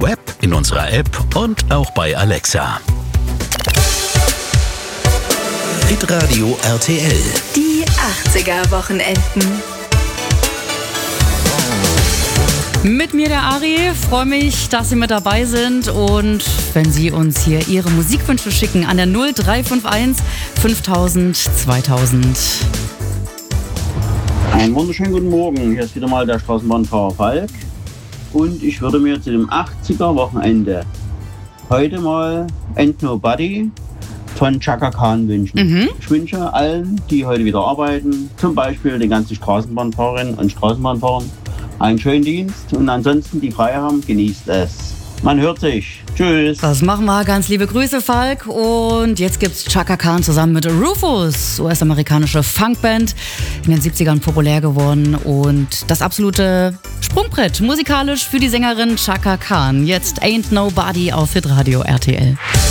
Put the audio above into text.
Web, in unserer App und auch bei Alexa. Hitradio RTL. Die 80er-Wochenenden. Mit mir der Ari, freue mich, dass Sie mit dabei sind und wenn Sie uns hier Ihre Musikwünsche schicken an der 0351 5000 2000. Einen wunderschönen guten Morgen, hier ist wieder mal der Straßenbahnfahrer Falk und ich würde mir zu dem 80er-Wochenende heute mal Ain't Nobody von Chaka Khan wünschen. Ich wünsche allen, die heute wieder arbeiten, zum Beispiel den ganzen Straßenbahnfahrerinnen und Straßenbahnfahrern, einen schönen Dienst und ansonsten, die frei haben, genießt es. Man hört sich. Tschüss. Das machen wir. Ganz liebe Grüße, Falk. Und jetzt gibt's Chaka Khan zusammen mit Rufus, US-amerikanische Funkband, in den 70ern populär geworden und das absolute Sprungbrett musikalisch für die Sängerin Chaka Khan. Jetzt Ain't Nobody auf Hitradio RTL.